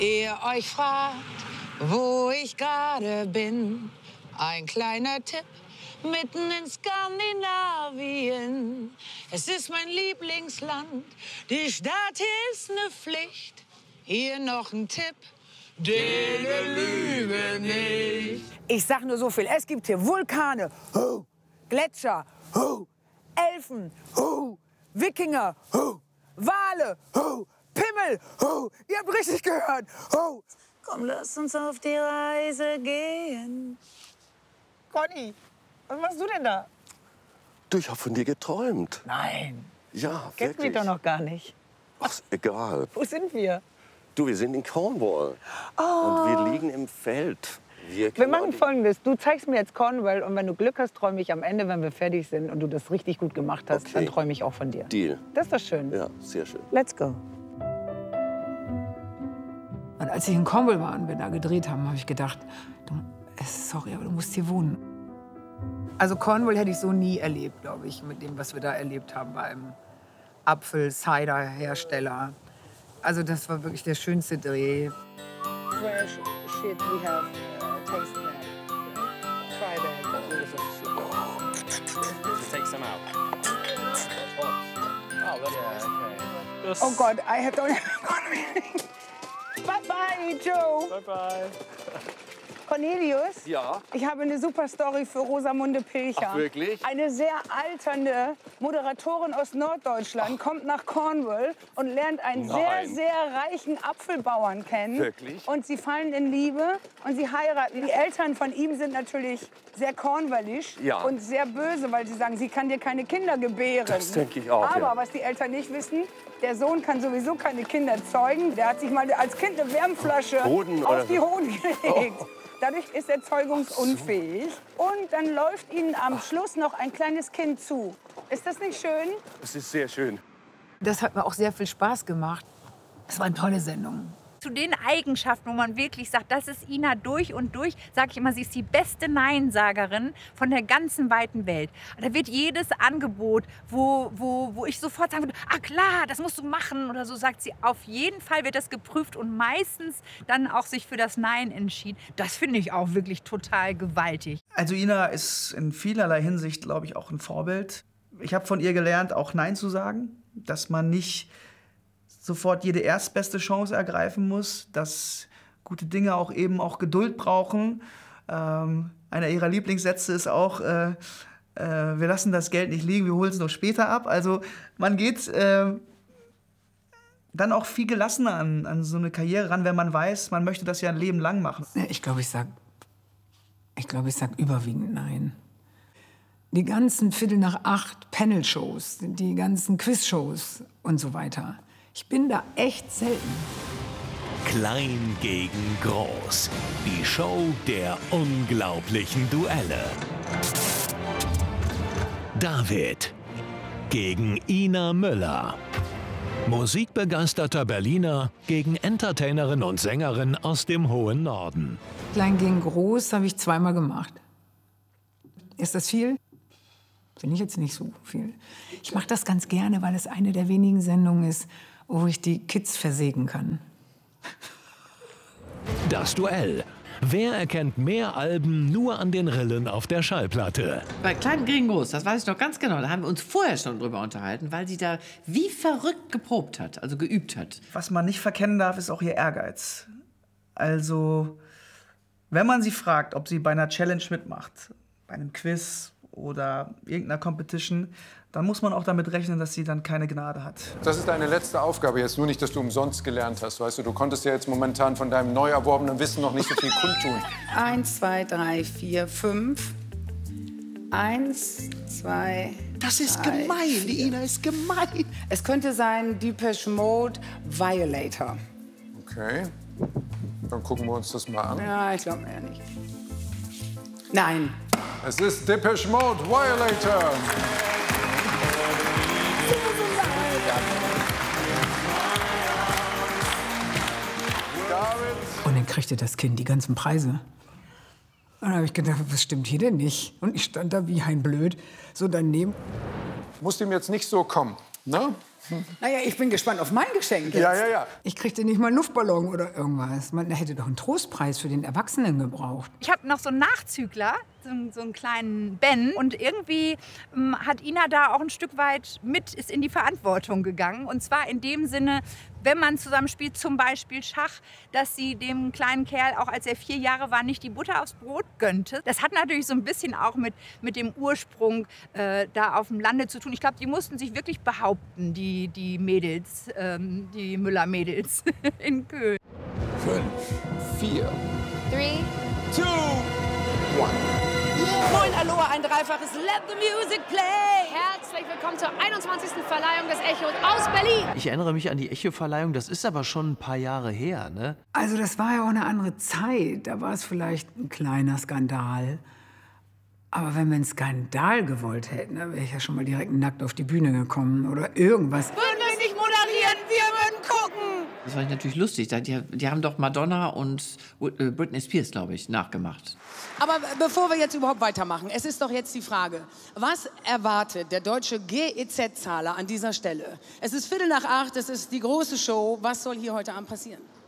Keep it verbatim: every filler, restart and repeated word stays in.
Ihr euch fragt, wo ich gerade bin, ein kleiner Tipp, mitten in Skandinavien. Es ist mein Lieblingsland, die Stadt ist eine Pflicht. Hier noch ein Tipp, Dinge lügen nicht. Ich sag nur so viel, es gibt hier Vulkane, huh, Gletscher, huh, Elfen, huh, Wikinger, huh, Wale, huh, Pimmel, huh. Ihr habt richtig gehört. Huh. Komm, lass uns auf die Reise gehen. Conny, was machst du denn da? Du, ich hab von dir geträumt. Nein. Ja, Kennst wirklich. mich doch noch gar nicht. Ach, ist egal. Wo sind wir? Du, wir sind in Cornwall. Oh. Und wir liegen im Feld. Wir, Wir machen Folgendes. Du zeigst mir jetzt Cornwall und wenn du Glück hast, träume ich am Ende, wenn wir fertig sind und du das richtig gut gemacht hast, Okay. dann träume ich auch von dir. Deal. Das ist doch schön. Ja, sehr schön. Let's go. Und als ich in Cornwall war und wir da gedreht haben, habe ich gedacht, du, sorry, aber du musst hier wohnen. Also Cornwall hätte ich so nie erlebt, glaube ich, mit dem, was wir da erlebt haben bei einem Apfel-Cider-Hersteller. Also das war wirklich der schönste Dreh. Fresh shit we have uh, tasted that. Try that. Take some out. Oh, that's yeah, okay. Oh Gott, I have don't. Bye bye, Joe. Bye bye. Cornelius? Ja? Ich habe eine super Story für Rosamunde Pilcher. Ach, wirklich? Eine sehr alternde Moderatorin aus Norddeutschland kommt nach Cornwall und lernt einen sehr, Nein. sehr reichen Apfelbauern kennen. Wirklich? Und sie fallen in Liebe und sie heiraten. Die Eltern von ihm sind natürlich sehr cornwallisch Ja. und sehr böse, weil sie sagen, sie kann dir keine Kinder gebären. Das denke ich auch, Aber ja. was die Eltern nicht wissen, der Sohn kann sowieso keine Kinder zeugen. Der hat sich mal als Kind eine Wärmflasche Hoden auf oder die so. Hoden gelegt. Dadurch ist er zeugungsunfähig. Und dann läuft ihnen am Schluss noch ein kleines Kind zu. Ist das nicht schön? Es ist sehr schön. Das hat mir auch sehr viel Spaß gemacht. Es war eine tolle Sendung. Zu den Eigenschaften, wo man wirklich sagt, das ist Ina durch und durch, sage ich immer, sie ist die beste Neinsagerin von der ganzen weiten Welt. Da wird jedes Angebot, wo, wo, wo ich sofort sagen würde, ah klar, das musst du machen oder so, sagt sie, auf jeden Fall wird das geprüft und meistens dann auch sich für das Nein entschieden. Das finde ich auch wirklich total gewaltig. Also Ina ist in vielerlei Hinsicht, glaube ich, auch ein Vorbild. Ich habe von ihr gelernt, auch Nein zu sagen, dass man nicht sofort jede erstbeste Chance ergreifen muss, dass gute Dinge auch eben auch Geduld brauchen. Ähm, einer ihrer Lieblingssätze ist auch, äh, äh, wir lassen das Geld nicht liegen, wir holen es noch später ab. Also man geht äh, dann auch viel gelassener an, an so eine Karriere ran, wenn man weiß, man möchte das ja ein Leben lang machen. Ich glaube, ich sag, ich glaube, ich sag überwiegend nein. Die ganzen Viertel nach acht Panel-Shows, die ganzen Quiz-Shows und so weiter. Ich bin da echt selten. Klein gegen Groß. Die Show der unglaublichen Duelle. David gegen Ina Müller. Musikbegeisterter Berliner gegen Entertainerin und Sängerin aus dem hohen Norden. Klein gegen Groß habe ich zweimal gemacht. Ist das viel? Finde ich jetzt nicht so viel. Ich mache das ganz gerne, weil es eine der wenigen Sendungen ist, wo ich die Kids versägen kann. Das Duell. Wer erkennt mehr Alben nur an den Rillen auf der Schallplatte? Bei Klein gegen Groß, das weiß ich noch ganz genau, da haben wir uns vorher schon drüber unterhalten, weil sie da wie verrückt geprobt hat, also geübt hat. Was man nicht verkennen darf, ist auch ihr Ehrgeiz. Also, wenn man sie fragt, ob sie bei einer Challenge mitmacht, bei einem Quiz oder irgendeiner Competition, dann muss man auch damit rechnen, dass sie dann keine Gnade hat. Das ist deine letzte Aufgabe jetzt, nur nicht, dass du umsonst gelernt hast, weißt du. Du konntest ja jetzt momentan von deinem neu erworbenen Wissen noch nicht so viel kundtun. Eins, zwei, drei, vier, fünf. Eins, zwei. Das ist drei, gemein, vier. die Ina ist gemein. Es könnte sein Depeche Mode, Violator. Okay, dann gucken wir uns das mal an. Ja, ich glaube eher nicht. Nein. Es ist Depeche Mode, Violator. Und dann kriegte das Kind die ganzen Preise. Und dann habe ich gedacht, was stimmt hier denn nicht? Und ich stand da wie ein Blöd, so daneben. Muss ihm jetzt nicht so kommen, ne? Naja, ich bin gespannt auf mein Geschenk jetzt. Ja, ja, ja. Ich kriegte nicht mal einen Luftballon oder irgendwas. Man hätte doch einen Trostpreis für den Erwachsenen gebraucht. Ich habe noch so einen Nachzügler, so, einen- so einen kleinen Ben. Und irgendwie ähm, hat Ina da auch ein Stück weit mit, ist in die Verantwortung gegangen. Und zwar in dem Sinne, wenn man zusammen spielt, zum Beispiel Schach, dass sie dem kleinen Kerl, auch als er vier Jahre war, nicht die Butter aufs Brot gönnte. Das hat natürlich so ein bisschen auch mit, mit dem Ursprung äh, da auf dem Lande zu tun. Ich glaube, die mussten sich wirklich behaupten, die, die Mädels, ähm, die Müller-Mädels in Köln. Fünf, vier, Three. two, one. Moin, Aloha, ein dreifaches Let the Music Play. Herzlich willkommen zur einundzwanzigsten Verleihung des Echos aus Berlin. Ich erinnere mich an die Echo-Verleihung, das ist aber schon ein paar Jahre her, ne? Also das war ja auch eine andere Zeit. Da war es vielleicht ein kleiner Skandal. Aber wenn wir einen Skandal gewollt hätten, dann wäre ich ja schon mal direkt nackt auf die Bühne gekommen oder irgendwas. Würden wir nicht moderieren, wir würden gucken. Das war natürlich lustig. Die, die haben doch Madonna und äh, Britney Spears, glaube ich, nachgemacht. Aber bevor wir jetzt überhaupt weitermachen, es ist doch jetzt die Frage, was erwartet der deutsche G E Z-Zahler an dieser Stelle? Es ist Viertel nach acht, es ist die große Show. Was soll hier heute Abend passieren?